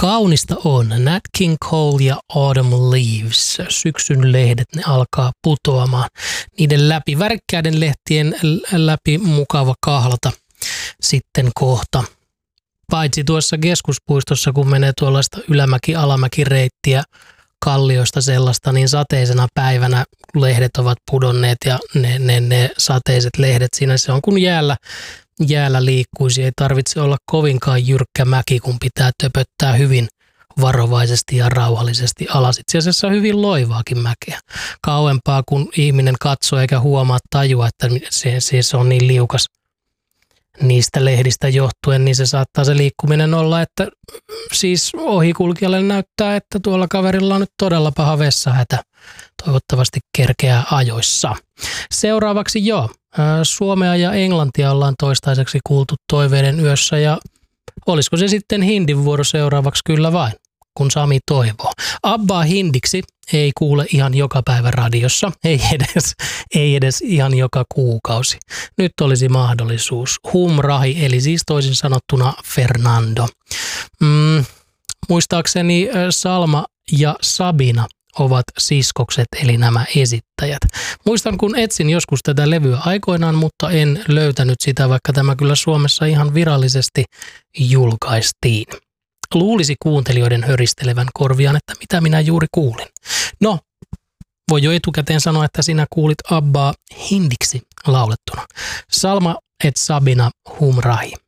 Kaunista on Nat King Cole ja Autumn Leaves. Syksyn lehdet, ne alkaa putoamaan. Niiden läpi, värikkäiden lehtien läpi mukava kahlata sitten kohta. Paitsi tuossa keskuspuistossa, kun menee tuollaista ylämäki-alamäki-reittiä kallioista sellaista, niin sateisena päivänä lehdet ovat pudonneet ja ne sateiset lehdet siinä, se on kun jäällä liikkuisi. Ei tarvitse olla kovinkaan jyrkkä mäki, kun pitää töpöttää hyvin varovaisesti ja rauhallisesti alas. Itse asiassa hyvin loivaakin mäkeä. Kauempaa, kun ihminen katsoo eikä huomaa tajua, että se on niin liukas niistä lehdistä johtuen, niin se saattaa se liikkuminen olla, että siis ohikulkijalle näyttää, että tuolla kaverilla on nyt todella paha vessahätä. Toivottavasti kerkeää ajoissa. Seuraavaksi Suomea ja Englantia ollaan toistaiseksi kuultu toiveiden yössä ja olisiko se sitten hindin vuoro seuraavaksi, kyllä vain, kun Sami toivoo. Abbaa hindiksi ei kuule ihan joka päivä radiossa, ei edes ihan joka kuukausi. Nyt olisi mahdollisuus. Humrahi, eli siis toisin sanottuna Fernando. Muistaakseni Salma ja Sabina ovat siskokset, eli nämä esittäjät. Muistan, kun etsin joskus tätä levyä aikoinaan, mutta en löytänyt sitä, vaikka tämä kyllä Suomessa ihan virallisesti julkaistiin. Luulisi kuuntelijoiden höristelevän korviaan, että mitä minä juuri kuulin. No, voi jo etukäteen sanoa, että sinä kuulit Abbaa hindiksi laulettuna. Salma et Sabina Humrahi.